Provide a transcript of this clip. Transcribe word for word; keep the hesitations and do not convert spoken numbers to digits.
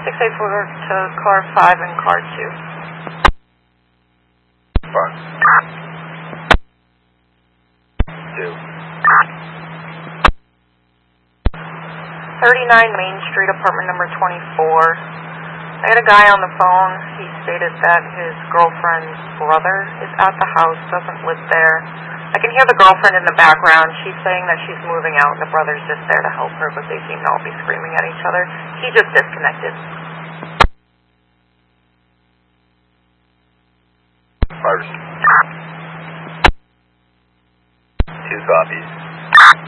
six eight four to car five and car two. Five. Two. thirty-nine Main Street, apartment number twenty-four. I had a guy on the phone. He stated that his girlfriend's brother is at the house, doesn't live there. I can hear the girlfriend in the background. She's saying that she's moving out and the brother's just there to help her, but they seem to all be screaming at each other. He just disconnected. Five. Two copies.